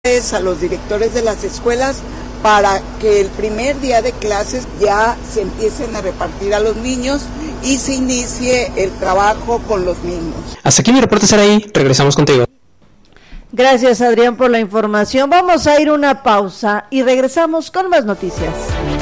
a los directores de las escuelas para que el primer día de clases ya se empiecen a repartir a los niños y se inicie el trabajo con los niños. Hasta aquí mi reporte, Saraí. Regresamos contigo. Gracias, Adrián, por la información. Vamos a ir a una pausa y regresamos con más noticias.